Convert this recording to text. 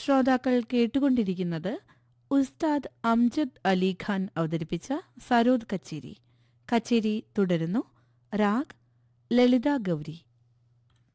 ശ്രോതാക്കൾ കേട്ടുകൊണ്ടിരിക്കുന്നത് ഉസ്താദ് അംജദ് അലി ഖാൻ അവതരിപ്പിച്ച സരോദ് കച്ചേരി. കച്ചേരി തുടരുന്നു. രാഗ് ലളിത ഗൗരി.